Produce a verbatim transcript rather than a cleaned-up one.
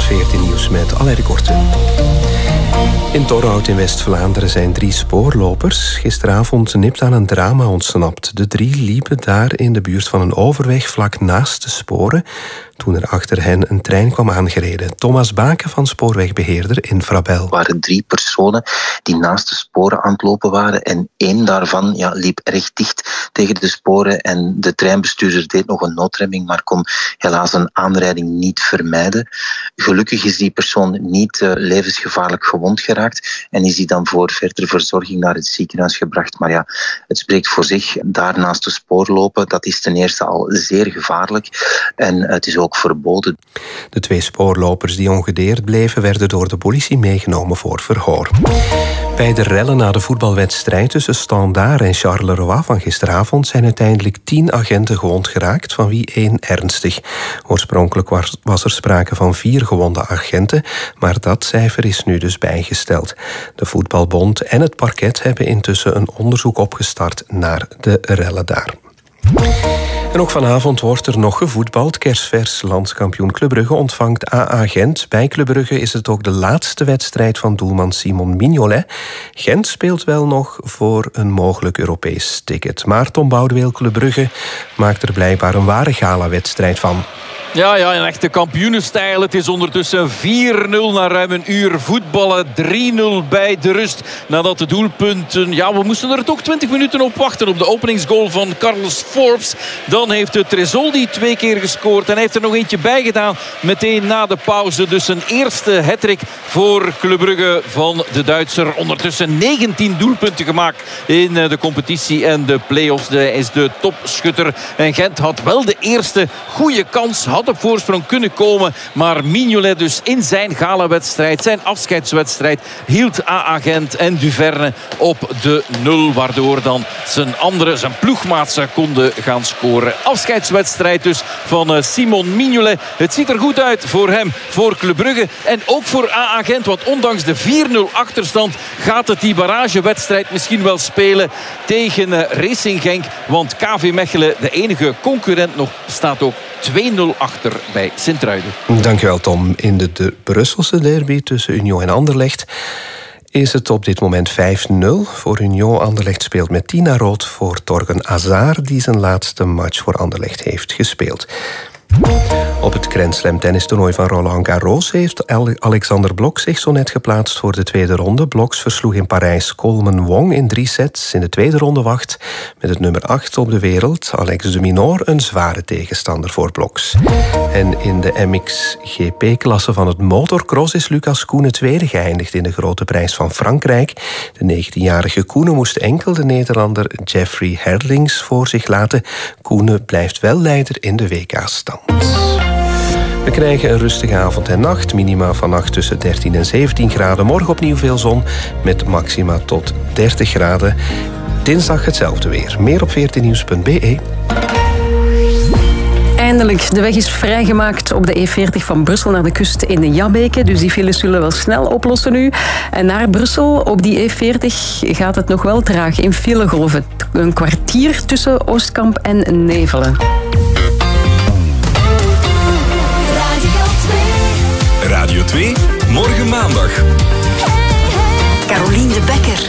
veertien Nieuws met Alain de Korte. In Torhout in West-Vlaanderen zijn drie spoorlopers gisteravond nipt aan een drama ontsnapt. De drie liepen daar in de buurt van een overweg vlak naast de sporen toen er achter hen een trein kwam aangereden. Thomas Baken van Spoorwegbeheerder in Frabel. Er waren drie personen die naast de sporen aan het lopen waren en één daarvan ja, liep erg dicht tegen de sporen en de treinbestuurder deed nog een noodremming, maar kon helaas een aanrijding niet vermijden. Gelukkig is die persoon niet uh, levensgevaarlijk gewond geraakt en is hij dan voor verdere verzorging naar het ziekenhuis gebracht. Maar ja, het spreekt voor zich. Daar naast de spoor lopen, dat is ten eerste al zeer gevaarlijk en het is ook verboden. De twee spoorlopers die ongedeerd bleven werden door de politie meegenomen voor verhoor. Bij de rellen na de voetbalwedstrijd tussen Standaard en Charleroi van gisteravond zijn uiteindelijk tien agenten gewond geraakt, van wie één ernstig. Oorspronkelijk was, was er sprake van vier gewonde agenten, maar dat cijfer is nu dus bijgesteld. De Voetbalbond en het parket hebben intussen een onderzoek opgestart naar de rellen daar. En ook vanavond wordt er nog gevoetbald. Kerstvers landskampioen Club Brugge ontvangt A A Gent. Bij Club Brugge is het ook de laatste wedstrijd van doelman Simon Mignolet. Gent speelt wel nog voor een mogelijk Europees ticket. Maar Tom Boudeweel, Club Brugge, maakt er blijkbaar een ware gala-wedstrijd van. Ja, ja, een echte kampioenenstijl. Het is ondertussen vier nul na ruim een uur voetballen. drie nul bij de rust. Nadat de doelpunten... Ja, we moesten er toch twintig minuten op wachten. Op de openingsgoal van Carlos Forbes. Dan heeft de Tresoldi twee keer gescoord. En heeft er nog eentje bij gedaan. Meteen na de pauze. Dus een eerste hattrick voor Club Brugge van de Duitser. Ondertussen negentien doelpunten gemaakt in de competitie en de play-offs. Hij is de topschutter. En Gent had wel de eerste goede kans. Had op voorsprong kunnen komen. Maar Mignolet dus in zijn gala-wedstrijd, zijn afscheidswedstrijd, hield A A Gent en Duverne op de nul. Waardoor dan zijn andere, zijn ploegmaatsen konden gaan scoren. Afscheidswedstrijd dus van Simon Mignolet. Het ziet er goed uit voor hem, voor Club Brugge. En ook voor A A Gent. Want ondanks de vier nul achterstand gaat het die barragewedstrijd misschien wel spelen tegen Racing Genk. Want K V Mechelen, de enige concurrent nog, staat ook twee nul achter bij Sint-Truiden. Dankjewel, Tom. In de, de Brusselse derby tussen Union en Anderlecht is het op dit moment vijf nul voor Union. Anderlecht speelt met tien naar rood voor Torgen Hazard, die zijn laatste match voor Anderlecht heeft gespeeld. Op het Grand Slam tennistoernooi van Roland Garros heeft Alexander Blok zich zo net geplaatst voor de tweede ronde. Bloks versloeg in Parijs Coleman Wong in drie sets. In de tweede ronde wacht met het nummer acht op de wereld, Alex de Minaur, een zware tegenstander voor Bloks. En in de M X G P-klasse van het motorcross is Lucas Koenen tweede geëindigd in de grote prijs van Frankrijk. De negentienjarige Koenen moest enkel de Nederlander Jeffrey Herlings voor zich laten. Koenen blijft wel leider in de W K-stand. We krijgen een rustige avond en nacht. Minima vannacht tussen dertien en zeventien graden. Morgen opnieuw veel zon met maxima tot dertig graden. Dinsdag hetzelfde weer. Meer op veertien nieuws punt b e. Eindelijk, de weg is vrijgemaakt op de E veertig van Brussel naar de kust in de Jabbeke. Dus die files zullen wel snel oplossen nu. En naar Brussel op die E veertig gaat het nog wel traag in filegolven. Een kwartier tussen Oostkamp en Nevelen. Radio twee, morgen maandag. Carolien de Bekker.